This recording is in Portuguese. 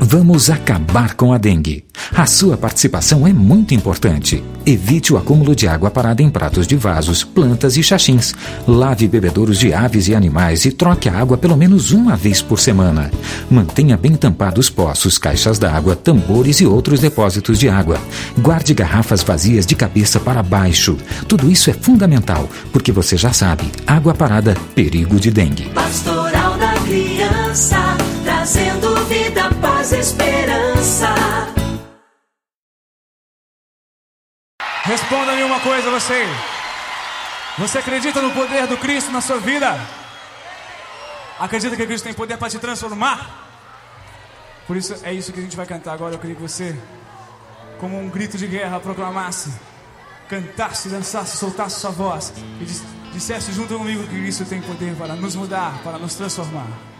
Vamos acabar com a dengue. A sua participação é muito importante. Evite o acúmulo de água parada em pratos de vasos, plantas e xaxins. Lave bebedouros de aves e animais e troque a água pelo menos uma vez por semana. Mantenha bem tampados poços, caixas d'água, tambores e outros depósitos de água. Guarde garrafas vazias de cabeça para baixo. Tudo isso é fundamental, porque você já sabe, água parada, perigo de dengue. Pastoral da Criança, trazendo vida, paz e esperança. Responda-me uma coisa, você. Você acredita no poder do Cristo na sua vida? Acredita que Cristo tem poder para te transformar? Por isso, é isso que a gente vai cantar agora. Eu queria que você, como um grito de guerra, proclamasse, cantasse, dançasse, soltasse sua voz e dissesse junto comigo que Cristo tem poder para nos mudar, para nos transformar.